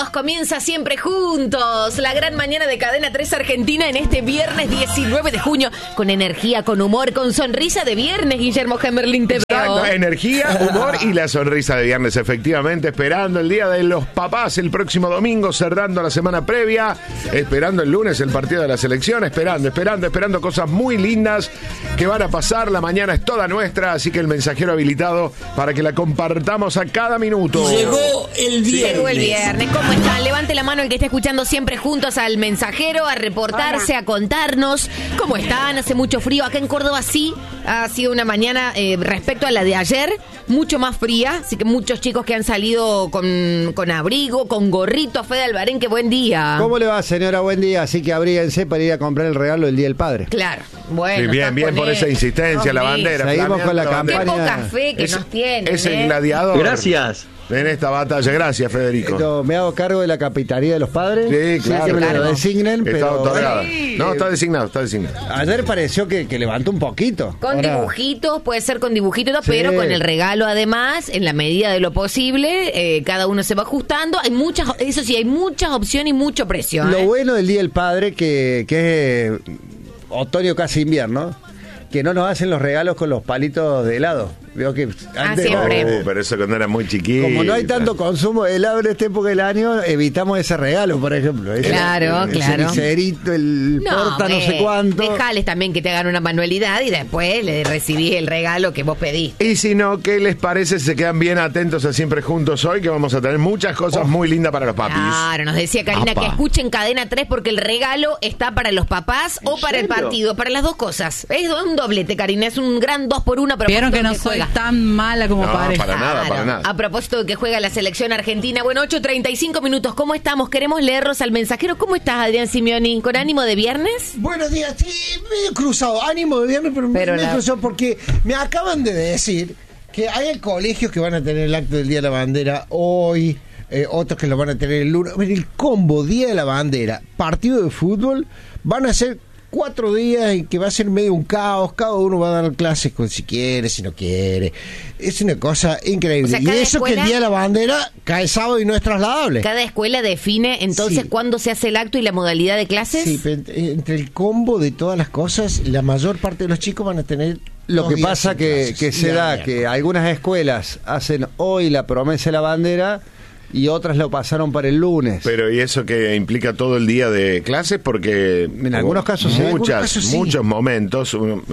Bienvenidos, comienza Siempre Juntos, la gran mañana de Cadena 3 Argentina en este viernes 19 de junio, con energía, con humor, con sonrisa de viernes, Guillermo Gemerling te veo. Energía, humor y la sonrisa de viernes, efectivamente, esperando el Día de los Papás el próximo domingo, cerrando la semana previa, esperando el lunes el partido de la selección, esperando cosas muy lindas que van a pasar, la mañana es toda nuestra, así que el mensajero habilitado para que la compartamos a cada minuto. Llegó el viernes. Llegó el viernes. ¿Cómo están? Levante la mano el que esté escuchando Siempre Juntos al mensajero, a reportarse, a contarnos cómo están. Hace mucho frío. Acá en Córdoba sí ha sido una mañana respecto a la de ayer, mucho más fría. Así que muchos chicos que han salido con abrigo, con gorrito. Fede Albarén, que buen día. ¿Cómo le va, señora? Buen día. Así que abríguense para ir a comprar el regalo del Día del Padre. Claro. Bueno, sí, bien por esa insistencia, la bandera. Seguimos con la campaña. Qué poca fe que nos tienen. Es el gladiador. Gracias. En esta batalla, gracias, Federico. Me hago cargo de la Capitanía de los Padres. Sí, claro. Que me lo designen, Está pero otorgada. Sí. No, está designado. ayer pareció que levantó un poquito. Con Ahora, dibujitos, puede ser con dibujitos, Sí. pero con el regalo además, en la medida de lo posible, cada uno se va ajustando. Hay muchas, eso sí, hay muchas opciones y mucho precio. Lo bueno del Día del Padre, que es otoño casi invierno, que no nos hacen los regalos con los palitos de helado. Veo que siempre. Pero eso cuando era muy chiquito. Como no hay tanto consumo de helado en esta época del año, evitamos ese regalo, por ejemplo. Claro. El miserito, el porta no sé cuánto. Dejales también que te hagan una manualidad y después le recibís el regalo que vos pediste. Y si no, ¿qué les parece? Se quedan bien atentos a Siempre Juntos hoy, que vamos a tener muchas cosas muy lindas para los papis. Claro, nos decía Karina que escuchen Cadena 3 porque el regalo está para los papás o para el partido, para las dos cosas. Es un doblete, Karina, es un gran 2x1. Vieron que no soy tan mala como parece. Para nada. A propósito de que juega la selección argentina, bueno, 8:35 minutos, ¿cómo estamos? Queremos leerlos al mensajero. ¿Cómo estás, Adrián Simeoni? ¿Con ánimo de viernes? Buenos días, sí, medio cruzado, ánimo de viernes, pero medio cruzado porque me acaban de decir que hay colegios que van a tener el acto del Día de la Bandera hoy, otros que lo van a tener el lunes. El combo Día de la Bandera, partido de fútbol, van a ser 4 días y que va a ser medio un caos. Cada uno va a dar clases si quiere, si no quiere. Es una cosa increíble. O sea, y eso escuela, que el Día de la Bandera cae sábado y no es trasladable. Cada escuela define entonces Sí. cuándo se hace el acto y la modalidad de clases. Sí, pero entre el combo de todas las cosas, la mayor parte de los chicos van a tener... Lo que 2 días pasa sin que clases. se da que algunas escuelas hacen hoy la promesa de la bandera y otras lo pasaron para el lunes. Pero ¿y eso que implica todo el día de clases? Porque En algunos casos sí. muchos momentos,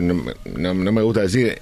no me gusta decir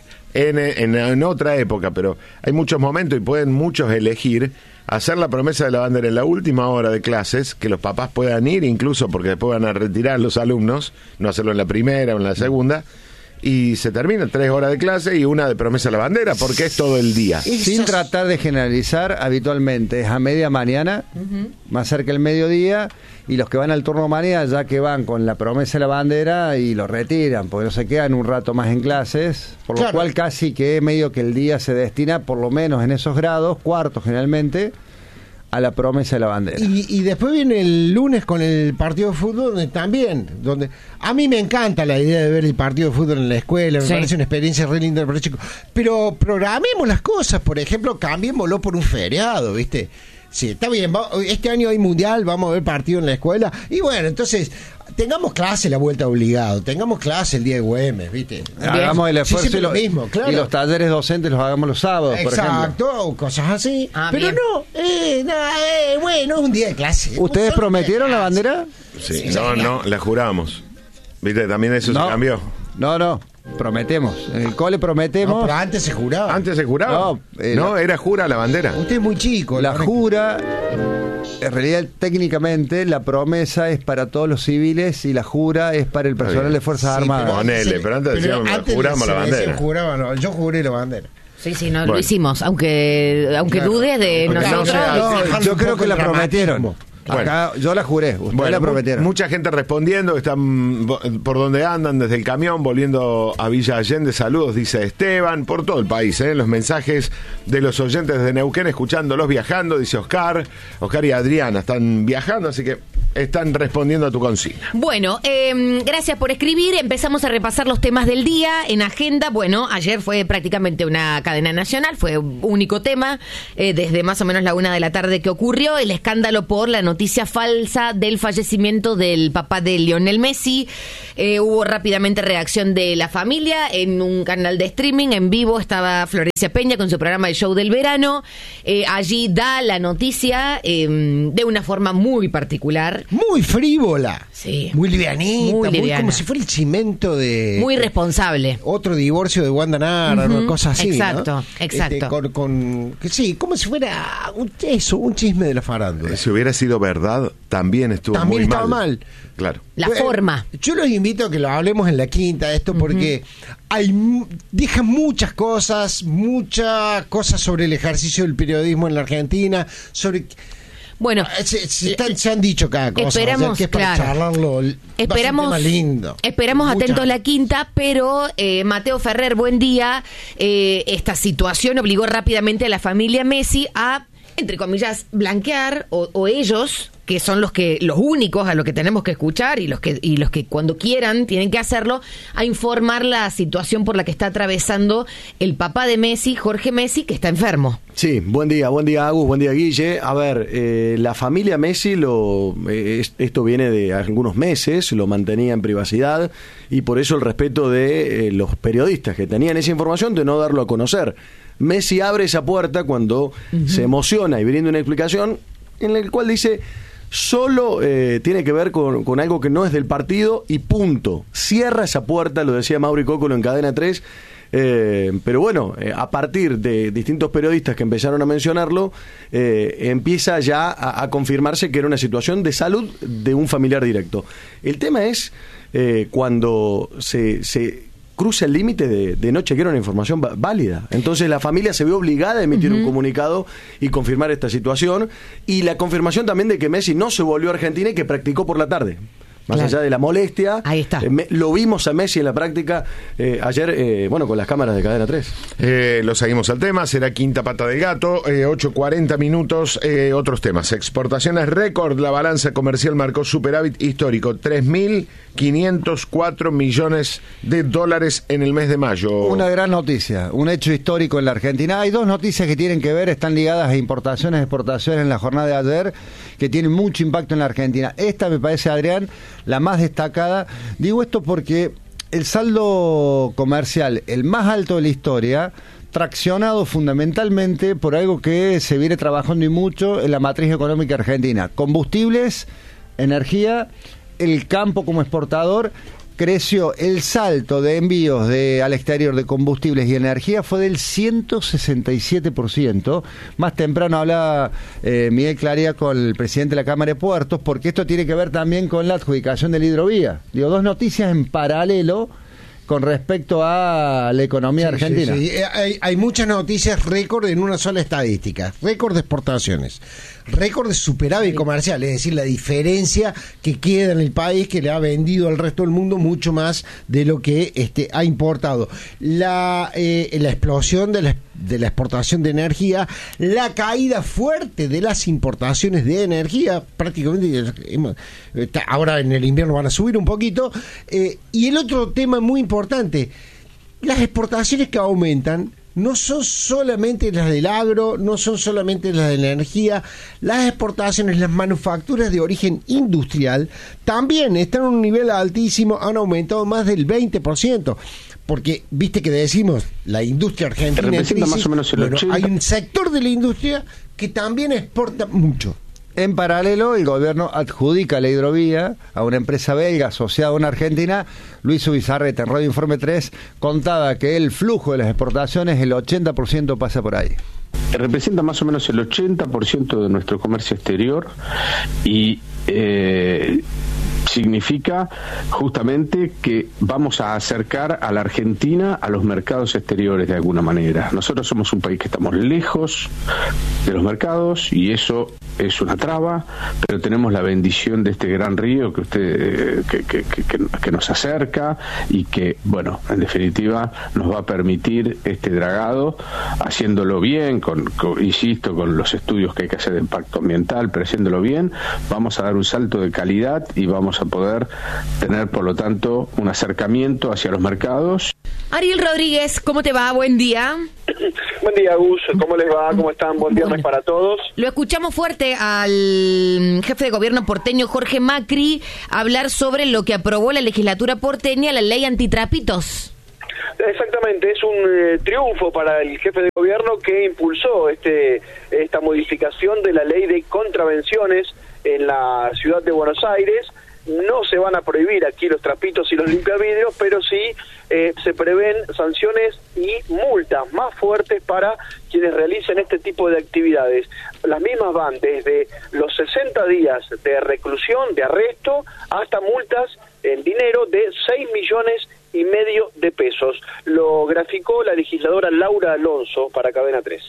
en otra época, pero hay muchos momentos y pueden muchos elegir hacer la promesa de la bandera en la última hora de clases, que los papás puedan ir incluso porque después van a retirar los alumnos, no hacerlo en la primera o en la segunda. Y se termina 3 horas de clase y 1 de promesa a la bandera, porque es todo el día. Sin tratar de generalizar, habitualmente es a media mañana, más cerca del mediodía, y los que van al turno mañana ya que van con la promesa de la bandera y lo retiran, porque no se quedan un rato más en clases, por lo cual casi que medio que el día se destina, por lo menos en esos grados, cuartos generalmente, a la promesa de la bandera. Y después viene el lunes con el partido de fútbol donde a mí me encanta la idea de ver el partido de fútbol en la escuela, me parece una experiencia re linda para los chicos, pero programemos las cosas, por ejemplo, cambiémoslo por un feriado, ¿viste? Sí, está bien, este año hay mundial, vamos a ver partido en la escuela, y bueno, entonces tengamos clase la vuelta obligado, tengamos clase el día de Güemes, ¿viste? Hagamos el esfuerzo sí, lo mismo, claro. Y los talleres docentes los hagamos los sábados, por ejemplo. Exacto, o cosas así. Pero bien. bueno, es un día de clase. ¿Ustedes prometieron la bandera? Sí, no, la juramos. ¿Viste? También eso se cambió. No, prometemos. En el cole prometemos. No, pero antes se juraba. ¿Antes se juraba? No, era jura la bandera. Usted es muy chico. La jura, en realidad técnicamente la promesa es para todos los civiles y la jura es para el personal de Fuerzas Armadas. Ponele, pero antes decíamos juramos la bandera. Yo juré la bandera. Sí, lo hicimos, aunque dudes de nosotros. Yo creo que la prometieron. Acá yo la juré, ustedes la prometieron. Mucha gente respondiendo, están por donde andan, desde el camión, volviendo a Villa Allende. Saludos, dice Esteban, por todo el país, los mensajes de los oyentes de Neuquén, escuchándolos viajando, dice Oscar y Adriana, están viajando, así que están respondiendo a tu consigna. Bueno, gracias por escribir. Empezamos a repasar los temas del día en agenda. Bueno, ayer fue prácticamente una cadena nacional, fue único tema, desde más o menos la 1 de la tarde que ocurrió, el escándalo por la noticia falsa del fallecimiento del papá de Lionel Messi. Hubo rápidamente reacción de la familia en un canal de streaming, en vivo estaba Florencia Peña con su programa El Show del Verano. Allí da la noticia de una forma muy particular. Muy frívola. Sí. Muy livianita. Muy liviana. Como si fuera el cimento de... Muy responsable. Otro divorcio de Wanda Nara, una cosa así, exacto, ¿no? Exacto. Sí, como si fuera un chisme de la farándula. Si hubiera sido verdad, también estuvo también muy estaba mal. Claro. La forma. Yo los invito a que lo hablemos en la quinta, esto, porque deja muchas cosas sobre el ejercicio del periodismo en la Argentina, sobre... Bueno, se han dicho cada cosa. Esperamos, que es para charlarlo. Esperamos, va a ser un tema lindo. Esperamos atentos la quinta, pero Mateo Ferrer, buen día. Esta situación obligó rápidamente a la familia Messi a, entre comillas, blanquear, o ellos, que son los únicos a los que tenemos que escuchar y los que cuando quieran tienen que hacerlo, a informar la situación por la que está atravesando el papá de Messi, Jorge Messi, que está enfermo. Sí, buen día Agus, buen día Guille. A ver, la familia Messi, esto viene de algunos meses, lo mantenía en privacidad y por eso el respeto de los periodistas que tenían esa información de no darlo a conocer. Messi abre esa puerta cuando se emociona y brinda una explicación en la cual dice... Solo tiene que ver con algo que no es del partido y punto. Cierra esa puerta, lo decía Mauri Cócolo en Cadena 3. Pero bueno, a partir de distintos periodistas que empezaron a mencionarlo, empieza ya a confirmarse que era una situación de salud de un familiar directo. El tema es cuando se cruza el límite de no chequear una información válida. Entonces la familia se ve obligada a emitir un comunicado y confirmar esta situación, y la confirmación también de que Messi no se volvió a Argentina y que practicó por la tarde. Más allá de la molestia, ahí está. Lo vimos a Messi en la práctica ayer, con las cámaras de Cadena 3. Lo seguimos al tema, será quinta pata del gato, 8:40 minutos, otros temas. Exportaciones récord, la balanza comercial marcó superávit histórico, 3.504 millones de dólares en el mes de mayo. Una gran noticia, un hecho histórico en la Argentina. Hay dos noticias que tienen que ver, están ligadas a importaciones, exportaciones en la jornada de ayer, que tienen mucho impacto en la Argentina. Esta me parece, Adrián, la más destacada. Digo esto porque el saldo comercial, el más alto de la historia, traccionado fundamentalmente por algo que se viene trabajando y mucho en la matriz económica argentina: combustibles, energía, el campo como exportador. Creció el salto de envíos al exterior de combustibles y energía fue del 167%. Más temprano hablaba Miguel Claría con el presidente de la Cámara de Puertos, porque esto tiene que ver también con la adjudicación del hidrovía. Digo, dos noticias en paralelo con respecto a la economía argentina. Sí. Hay muchas noticias récord en una sola estadística: récord de exportaciones, récord de superávit comercial, es decir, la diferencia que queda en el país, que le ha vendido al resto del mundo mucho más de lo que ha importado. La explosión de la exportación de energía, la caída fuerte de las importaciones de energía, prácticamente ahora en el invierno van a subir un poquito, y el otro tema muy importante, las exportaciones que aumentan no son solamente las del agro, no son solamente las de la energía, las exportaciones, las manufacturas de origen industrial también están a un nivel altísimo, han aumentado más del 20%. Porque, viste que decimos, la industria argentina en crisis, más o menos el 80%. Hay un sector de la industria que también exporta mucho. En paralelo, el gobierno adjudica la hidrovía a una empresa belga asociada a una argentina. Luis Ubizarreta, en Radio Informe 3, contaba que el flujo de las exportaciones, el 80% pasa por ahí. Representa más o menos el 80% de nuestro comercio exterior y significa justamente que vamos a acercar a la Argentina a los mercados exteriores de alguna manera. Nosotros somos un país que estamos lejos de los mercados y eso es una traba, pero tenemos la bendición de este gran río que usted que nos acerca y que, bueno, en definitiva nos va a permitir este dragado, haciéndolo bien, insisto, con los estudios que hay que hacer de impacto ambiental, pero haciéndolo bien, vamos a dar un salto de calidad y vamos a poder tener, por lo tanto, un acercamiento hacia los mercados. Ariel Rodríguez, ¿cómo te va? Buen día. Buen día, Gus. ¿Cómo les va? ¿Cómo están? Buen viernes para todos. Lo escuchamos fuerte al jefe de gobierno porteño, Jorge Macri, hablar sobre lo que aprobó la legislatura porteña, la ley antitrapitos. Exactamente, es un triunfo para el jefe de gobierno que impulsó esta modificación de la ley de contravenciones en la ciudad de Buenos Aires. No se van a prohibir aquí los trapitos y los limpiavidrios, pero sí se prevén sanciones y multas más fuertes para quienes realicen este tipo de actividades. Las mismas van desde los 60 días de reclusión, de arresto, hasta multas en dinero de 6,5 millones de pesos. Lo graficó la legisladora Laura Alonso para Cadena 3.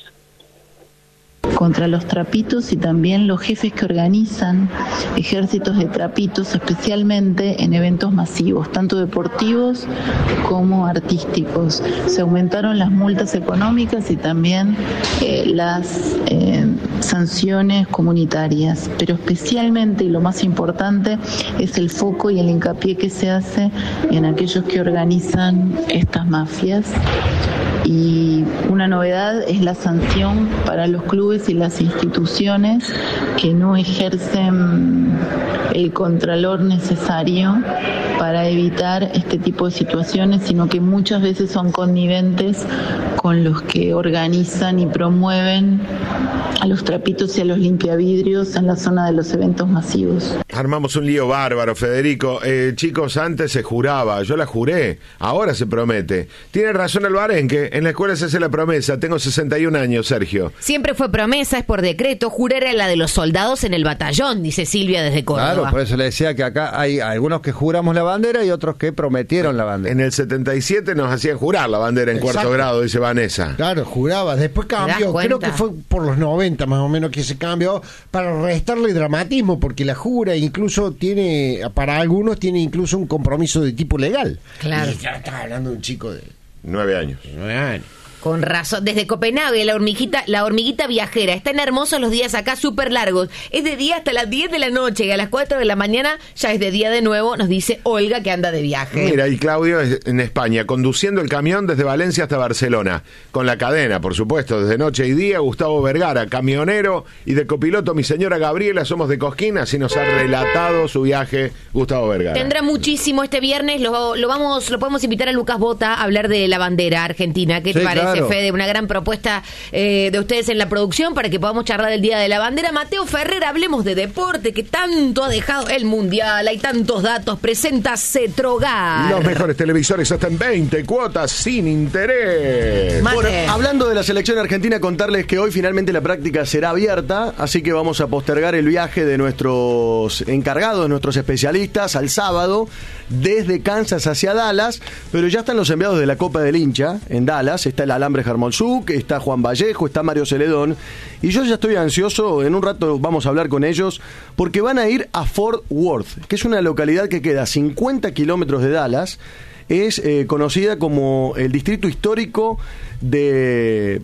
Contra los trapitos y también los jefes que organizan ejércitos de trapitos, especialmente en eventos masivos, tanto deportivos como artísticos. Se aumentaron las multas económicas y también las sanciones comunitarias, pero especialmente, y lo más importante, es el foco y el hincapié que se hace en aquellos que organizan estas mafias. Y una novedad es la sanción para los clubes y las instituciones que no ejercen el contralor necesario para evitar este tipo de situaciones, sino que muchas veces son conniventes con los que organizan y promueven a los trapitos y a los limpiavidrios en la zona de los eventos masivos. Armamos un lío bárbaro, Federico. Chicos, antes se juraba, yo la juré, ahora se promete. Tiene razón Alvarenque, en la escuela se hace la promesa. Tengo 61 años, Sergio. Siempre fue promesa, es por decreto. Jurar era la de los soldados en el batallón, dice Silvia desde Córdoba. Claro, por eso le decía que acá hay algunos que juramos la bandera y otros que prometieron la bandera. En el 77 nos hacían jurar la bandera en cuarto grado, dice Vanessa. Claro, jurabas. Después cambió, creo que fue por los 90 más o menos que se cambió para restarle dramatismo, porque la jura incluso tiene, para algunos tiene incluso un compromiso de tipo legal. Claro. Y ya estás hablando de un chico de 9 años. 9 años. Con razón. Desde Copenhague, la hormiguita viajera. Están hermosos los días acá, súper largos. Es de día hasta las 10 de la noche y a las 4 de la mañana ya es de día de nuevo, nos dice Olga, que anda de viaje. Mira, y Claudio en España, conduciendo el camión desde Valencia hasta Barcelona. Con la cadena, por supuesto, desde noche y día. Gustavo Vergara, camionero, y de copiloto mi señora Gabriela, somos de Cosquín. Así nos ha relatado su viaje Gustavo Vergara. Tendrá muchísimo este viernes. Lo podemos invitar a Lucas Bota a hablar de la bandera argentina. ¿Qué te parece? Claro. Fede, una gran propuesta de ustedes en la producción para que podamos charlar del Día de la Bandera. Mateo Ferrer, hablemos de deporte, que tanto ha dejado el Mundial, hay tantos datos. Presenta Cetrogar. Los mejores televisores hasta en 20 cuotas sin interés. Bueno, hablando de la selección argentina, contarles que hoy finalmente la práctica será abierta, así que vamos a postergar el viaje de nuestros encargados, nuestros especialistas, al sábado, desde Kansas hacia Dallas, pero ya están los enviados de la Copa del Hincha en Dallas. Está el Alambre Jarmolzuk, está Juan Vallejo, está Mario Celedón, y yo ya estoy ansioso. En un rato vamos a hablar con ellos porque van a ir a Fort Worth, que es una localidad que queda a 50 kilómetros de Dallas. Es conocida como el distrito histórico de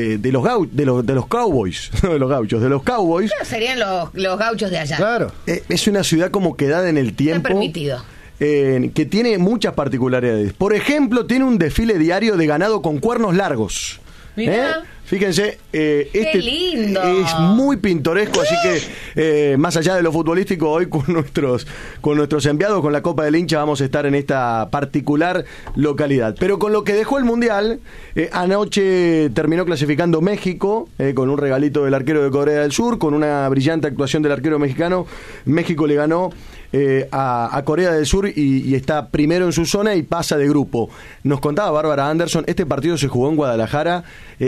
los Cowboys, no de los gauchos, de los Cowboys. Claro, serían los gauchos de allá. Claro. Es una ciudad como quedada en el tiempo. Está permitido. Que tiene muchas particularidades. Por ejemplo, tiene un desfile diario de ganado con cuernos largos. Mirá. Fíjense, ¡qué lindo! Es muy pintoresco, así que más allá de lo futbolístico, hoy con nuestros enviados, con la Copa del Hincha, vamos a estar en esta particular localidad. Pero con lo que dejó el Mundial, anoche terminó clasificando México, con un regalito del arquero de Corea del Sur, con una brillante actuación del arquero mexicano. México le ganó a Corea del Sur y está primero en su zona y pasa de grupo. Nos contaba Bárbara Anderson, este partido se jugó en Guadalajara, ese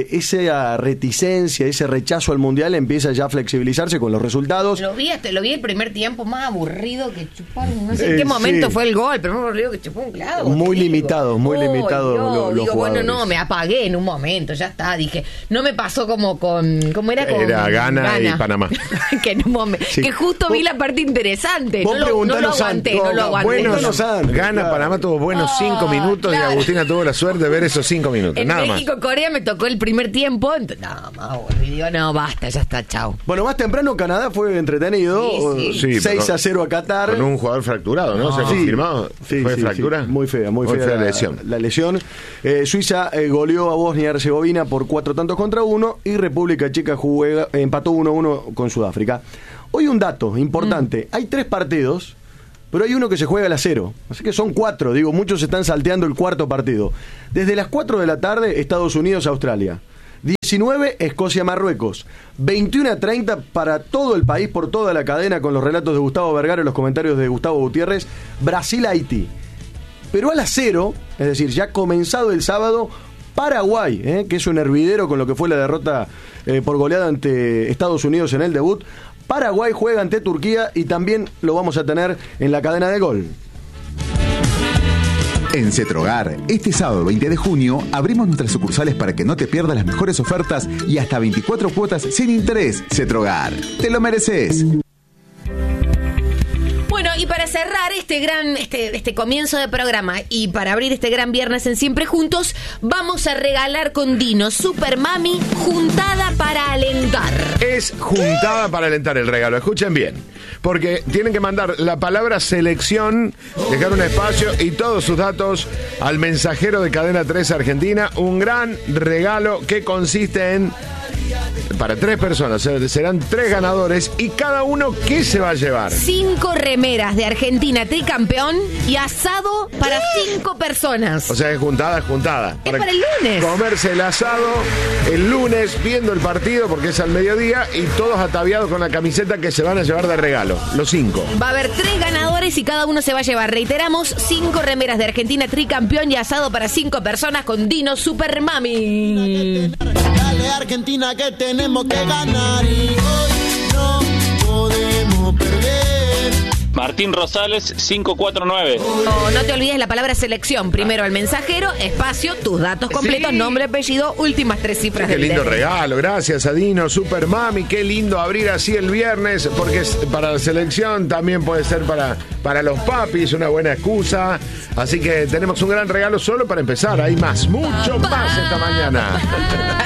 esa reticencia, ese rechazo al Mundial empieza ya a flexibilizarse con los resultados. Lo vi el primer tiempo más aburrido que chupar. No sé en qué momento fue el gol, pero más aburrido que chupó un clavo. Muy limitado los digo, jugadores. Bueno, no, me apagué en un momento, ya está. Dije, no me pasó como con... ¿Cómo era? Era Ghana y Panamá. Que en un momento, que justo vi la parte interesante. No lo aguanté. Bueno, Ghana, Panamá tuvo buenos 5 minutos y Agustina tuvo la suerte de ver esos 5 minutos. En nada México, más. Corea me tocó el primer tiempo. No, más aburrido. No, basta, ya está, chao. Bueno, más temprano Canadá fue entretenido. Sí, 6-0 a Qatar. Con un jugador fracturado, ¿no? ¿Se ha confirmado? ¿Fue fractura? Sí. Muy fea la lesión. La lesión. Suiza goleó a Bosnia y Herzegovina por 4-1 y República Checa empató 1-1 con Sudáfrica. Hoy un dato importante. Hay 3 partidos, pero hay uno que se juega a las 0. Así que son 4. Digo, muchos están salteando el cuarto partido. Desde las 4 de la tarde, Estados Unidos-Australia. 19, Escocia-Marruecos. 21:30 para todo el país, por toda la cadena, con los relatos de Gustavo Vergara y los comentarios de Gustavo Gutiérrez. Brasil-Haití. Pero a las 0, es decir, ya comenzado el sábado, Paraguay, que es un hervidero con lo que fue la derrota por goleada ante Estados Unidos en el debut. Paraguay juega ante Turquía y también lo vamos a tener en la cadena de Gol. En Cetrogar, este sábado 20 de junio, abrimos nuestras sucursales para que no te pierdas las mejores ofertas y hasta 24 cuotas sin interés. Cetrogar, te lo mereces. Bueno, y para cerrar este comienzo de programa y para abrir este gran viernes en Siempre Juntos, vamos a regalar con Dino Super Mami juntada para alentar. Es juntada para alentar el regalo, escuchen bien, porque tienen que mandar la palabra selección, dejar un espacio y todos sus datos al mensajero de Cadena 3 Argentina. Un gran regalo que consiste en, para 3 personas, serán 3 ganadores y cada uno, ¿qué se va a llevar? 5 remeras de Argentina tricampeón y asado para 5 personas. O sea, es juntada. Es para el lunes. Comerse el asado el lunes viendo el partido porque es al mediodía y todos ataviados con la camiseta que se van a llevar de regalo, los 5. Va a haber 3 ganadores y cada uno se va a llevar, reiteramos, 5 remeras de Argentina tricampeón y asado para 5 personas con Dino Super Mami. Dale Argentina que tenemos que ganar y hoy no podemos perder. Martín Rosales 549. No te olvides la palabra selección. Primero al mensajero, espacio, tus datos completos, nombre, apellido, últimas 3 cifras. Qué lindo regalo, gracias a Dino Super Mami. Qué lindo abrir así el viernes, porque es para la selección, también puede ser para los papis, una buena excusa. Así que tenemos un gran regalo solo para empezar. Hay mucho más esta mañana.